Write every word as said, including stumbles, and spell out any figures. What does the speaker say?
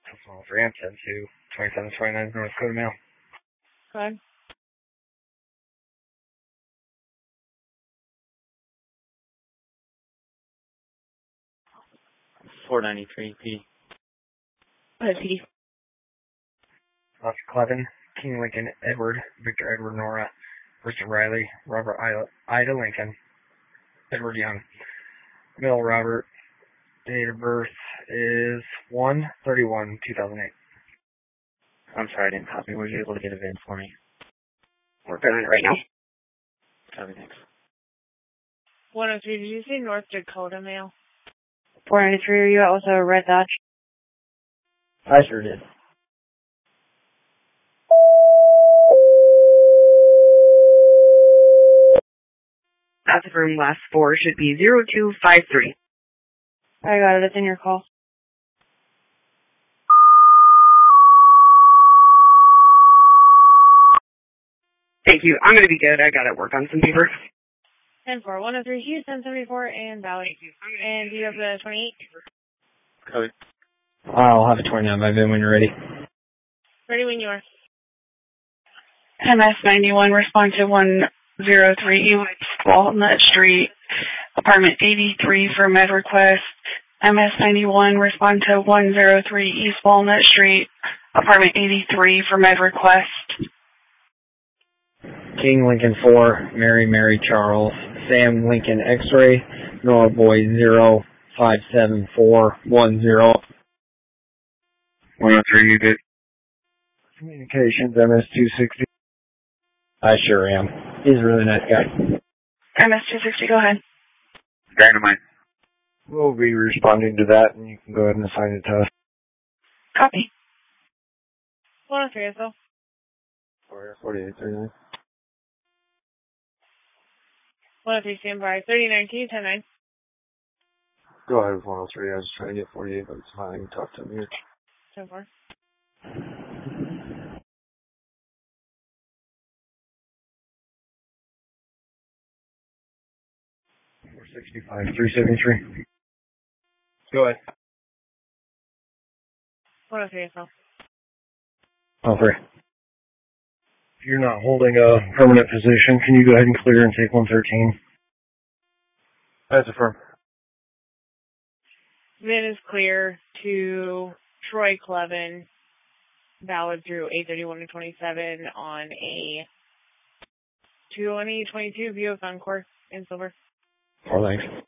Personal three M ten two, twenty-seven twenty-nine North Dakota Mail. Go ahead. four ninety-three P. Go ahead, P D. Oscar Clevin, King Lincoln, Edward, Victor Edward Nora, Richard Riley, Robert Ida, Ida Lincoln, Edward Young. Mill Robert, date of birth is one thirty-one two thousand eight. I'm sorry, I didn't copy. Were you able to get a V I N for me? Working on it right now. Copy, thanks. one oh three, did you say North Dakota Mail? four ninety-three, are you out with a red Dodge? I sure did. That's from last four, should be zero two five three. I got it, it's in your call. Thank you, I'm gonna be good, I gotta work on some paper. ten four, one oh three Houston, seventy-four, and Valley. And do you have the twenty-eight? Copy. I'll have a twenty-nine by V I N when you're ready. Ready when you are. M S ninety-one, respond to one oh three Walnut Street, apartment eighty-three for med request. M S ninety-one, respond to one oh three East Walnut Street, apartment eighty-three for med request. King Lincoln four, Mary Mary Charles, Sam Lincoln X-ray, Nora Boy zero five seven four one zero. one oh three, you good? Communications, M S two sixty. I sure am. He's a really nice guy. M S two sixty, go ahead. Dynamite. We'll be responding to that, and you can go ahead and assign it to us. Copy. one oh three, S O. forty-eight thirty-nine. one oh three, stand by. thirty-nine, can you ten nine? Go ahead with one oh three. I was trying to get forty-eight, but it's fine. You can talk to him here. ten four. four sixty-five, three seventy-three. Go ahead. one oh three, S O. Oh, three. If you're not holding a permanent position, can you go ahead and clear and take one thirteen? That's affirmed. V I N is clear to Troy Clevin, valid through eight thirty-one to twenty-seven on a twenty twenty-two Buick Encore in silver. Oh, thanks.